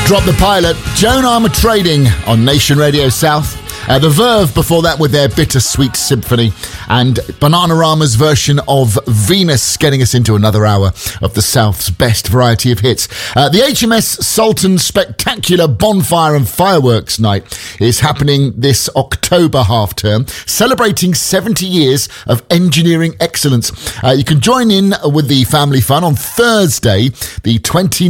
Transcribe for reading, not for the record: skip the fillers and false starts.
Drop the Pilot, Joan Armour Trading on Nation Radio South. The Verve before that with their Bittersweet Symphony, and Bananarama's version of Venus, getting us into another hour of the South's best variety of hits. The HMS Sultan Spectacular Bonfire and Fireworks Night is happening this October half-term, celebrating 70 years of engineering excellence. You can join in with the family fun on Thursday, the 29th